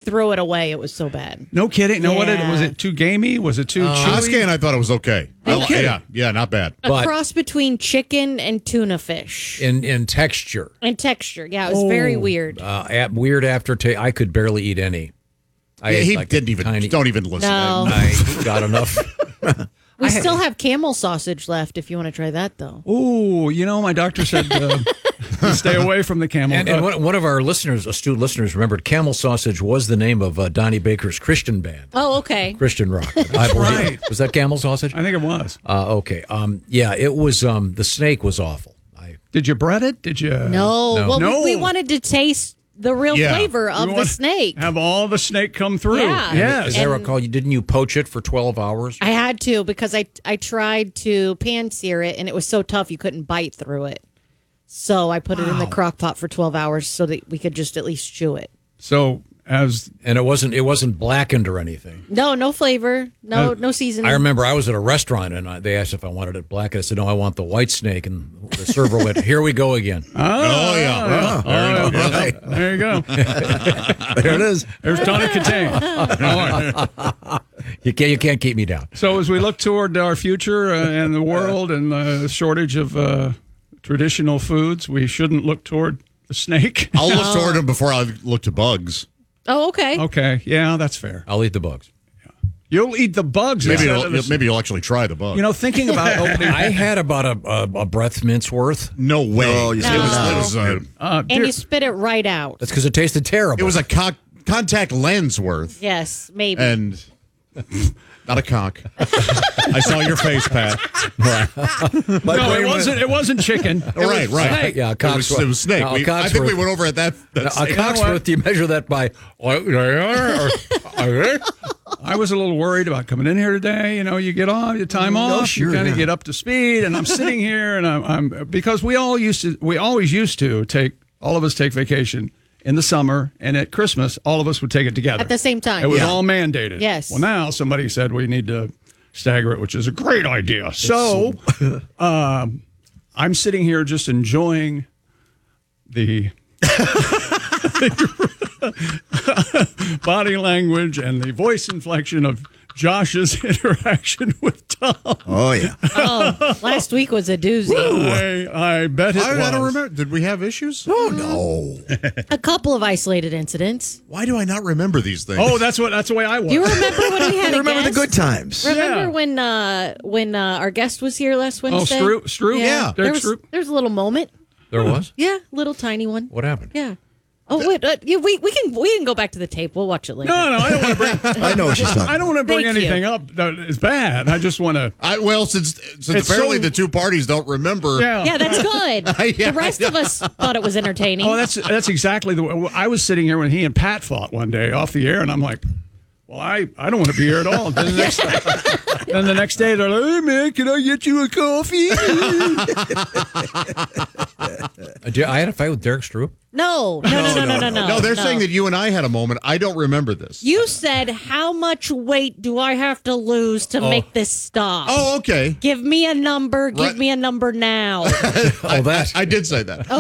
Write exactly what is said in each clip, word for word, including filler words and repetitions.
threw it away. It was so bad. No kidding. No, Yeah. what did, was it too gamey? Was it too Uh, chewy? Coscan, I thought it was okay. No I- kidding. yeah, yeah, not bad. A But- cross between chicken and tuna fish. In in texture, And texture. Yeah, it was very weird. uh, at weird aftertaste. I could barely eat any. I Yeah, ate he like a didn't even. tiny- Don't even listen. No. I got enough. We still have camel sausage left if you want to try that, though. Ooh, you know, my doctor said uh, stay away from the camel. And, and Uh, one, one of our listeners, astute listeners, remembered Camel Sausage was the name of uh, Donnie Baker's Christian band, Oh, okay. Christian rock. I believe. right. Was that Camel Sausage? I think it was. Uh, okay. Um, yeah, it was. Um, the snake was awful. I, Did you bread it? Did you? No. No. Well, No. We, we wanted to taste the real Yeah. flavor of You the want- snake. Have all the snake come through. Yeah. Yes. as I And- recall, you didn't you poach it for twelve hours? I had to because I I tried to pan sear it and it was so tough you couldn't bite through it. So I put it in the crock pot for twelve hours so that we could just at least chew it. So as And it wasn't it wasn't blackened or anything. No, no flavor, no Uh, no seasoning. I remember I was at a restaurant and I, they asked if I wanted it black. I said no, I want the white snake. And the server went, "Here we go again." Oh, yeah. Oh, there you go. There it is. There's Tony Katane. All right. You can't you can't keep me down. So as we look toward our future uh, and the world and the shortage of uh, traditional foods, we shouldn't look toward the snake. I'll look toward him before I look to bugs. Oh, okay. Okay, yeah, that's fair. I'll eat the bugs. You'll eat the bugs. Maybe instead you'll, of the- maybe you'll actually try the bug. You know, thinking about opening. I had about a, a, a breath mince worth. no way. No, you it said was, no. it was, uh, uh, And dear- you spit it right out. That's because it tasted terrible. it was a co- contact lens worth, Yes, maybe. and not a cock. I saw your face, Pat. no, it wasn't. It wasn't chicken. It right, was right. snake. Yeah, a It was, cocksworth. it was snake. No, a We- I think we cocksworth. went over at that. that a same- cocksworth. You measure that by. I was a little worried about coming in here today. You know, you get off, your time off, sure, you kind of yeah. get up to speed, and I'm sitting here, and I'm, I'm because we all used to, we always used to take, all of us take vacation in the summer, and at Christmas, all of us would take it together At the same time. It was Yeah. all mandated. Yes. Well, now somebody said we need to stagger it, which is a great idea. So, um, I'm sitting here just enjoying the body language and the voice inflection of Josh's interaction with Tom. Oh, yeah. Oh, last week was a doozy. I, I bet it I, was. I don't remember. Did we have issues? Oh, no. A couple of isolated incidents. Why do I not remember these things? Oh, that's what. That's the way I was. Do you remember when we had a Remember the guest? good times. Remember Yeah. when uh, when uh, our guest was here last Oh, Wednesday? Stroop? Stroop? Yeah. There Derek was, Stroop? there was a little moment. There was. Yeah, little tiny one. What happened? Yeah. Oh wait, uh, yeah, we we can we can go back to the tape. We'll watch it later. No, no, I don't want to bring. I know what she's talking I don't want to bring Thank you. anything up that is bad. I just want to. I, well, since since It's apparently so- the two parties don't remember. Yeah. Yeah, that's good. Yeah, the rest of us thought it was entertaining. Oh, that's that's exactly the way. I was sitting here when he and Pat fought one day off the air, and I'm like, well, I, I don't want to be here at all. Then the next, then the next day, they're like, hey, man, can I get you a coffee? Uh, did- I had a fight with Derek Stroop. no, no, no, no, no, no, no. No, they're saying that you and I had a moment. I don't remember this. You said, how much weight do I have to lose to make this stop? Oh, okay. Give me a number. Give Right. me a number now. Oh, that. I did say that.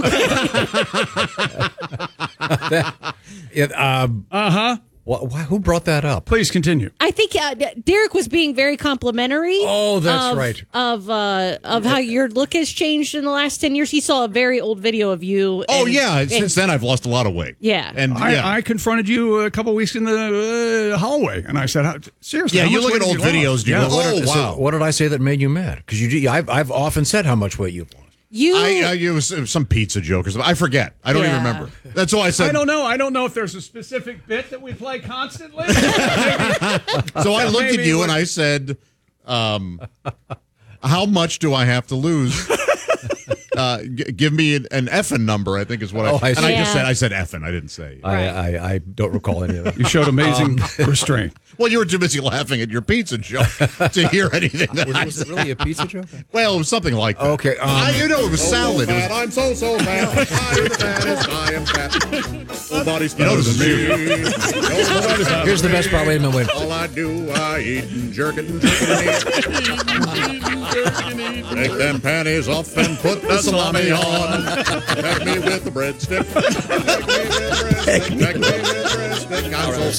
It, um, Uh huh. wh- wh- who brought that up? Please continue. I think uh, D- Derek was being very complimentary. Oh, that's of, right. Of uh, of how your look has changed in the last ten years. He saw a very old video of you. Oh, and- yeah. and- Since then, I've lost a lot of weight. Yeah. And I, yeah. I confronted you a couple weeks in the uh, hallway, and I said, "How- seriously, Yeah, how you much look at weight old have you videos, lost?" you Yeah. go, What did- Oh, so wow. what did I say that made you mad? Because you, do- I've, I've often said how much weight you've lost. you. I, I it, was, it was some pizza joke or something. I forget. I don't Yeah. even remember. That's why I said. I don't know. I don't know if there's a specific bit that we play constantly. So I looked at Maybe you what- and I said, um, "How much do I have to lose?" Uh, g- give me an, an effing number. I think is what I. Oh, I and see. I just Yeah. said I said effing. I didn't say. I, I, I don't recall any of that. You showed amazing restraint. Well, you were too busy laughing at your pizza joke to hear anything that I Was it said. really a pizza joke? Well, it was something like that. Okay, um, I, you know, it was salad. It was, I'm so, so fat. I am the fattest. I am fat. Nobody's you know, fatter this than is me. Nobody's fatter Here's the than best me. part. Wait a minute. Wait. All I do, I eat and jerk it and jerk it and eat. Take them panties off and put the salami on. Peck me with the breadstick. Peck me with the breadstick. Peck me with